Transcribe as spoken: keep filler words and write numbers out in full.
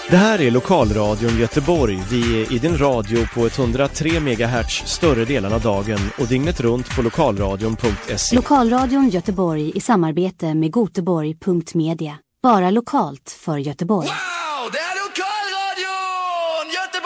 Det här är Lokalradion Göteborg. Vi är i din radio på etthundratre megahertz större delen av dagen och dygnet runt på lokalradion punkt se. Lokalradion Göteborg i samarbete med goteborg punkt media. Bara lokalt för Göteborg.